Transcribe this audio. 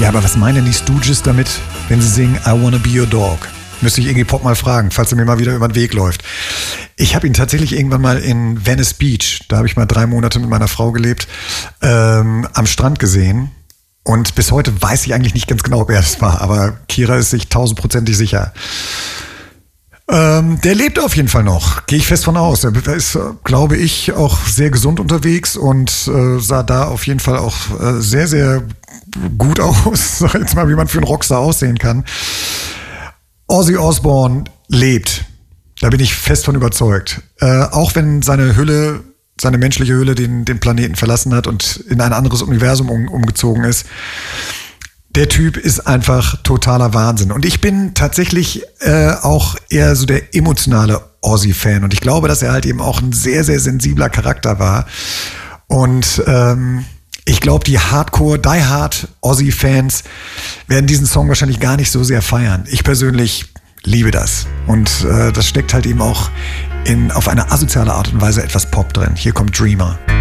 Ja, aber was meinen die Stooges damit, wenn sie singen I Wanna Be Your Dog? Müsste ich Iggy Pop mal fragen, falls er mir mal wieder über den Weg läuft. Ich habe ihn tatsächlich irgendwann mal in Venice Beach, da habe ich mal 3 Monate mit meiner Frau gelebt, am Strand gesehen. Und bis heute weiß ich eigentlich nicht ganz genau, wer das war, aber Kira ist sich 1000%ig sicher. Der lebt auf jeden Fall noch, gehe ich fest von aus. Er ist, glaube ich, auch sehr gesund unterwegs und sah da auf jeden Fall auch sehr, sehr gut aus, sag jetzt mal, wie man für einen Rockstar aussehen kann. Ozzy Osbourne lebt, da bin ich fest von überzeugt. Auch wenn seine menschliche Hülle den Planeten verlassen hat und in ein anderes Universum umgezogen ist. Der Typ ist einfach totaler Wahnsinn. Und ich bin tatsächlich auch eher so der emotionale Ozzy-Fan. Und ich glaube, dass er halt eben auch ein sehr, sehr sensibler Charakter war. Und ich glaube, die Die-Hard Ozzy-Fans werden diesen Song wahrscheinlich gar nicht so sehr feiern. Ich persönlich liebe das. Und das steckt halt eben auch auf eine asoziale Art und Weise etwas Pop drin. Hier kommt Dreamer.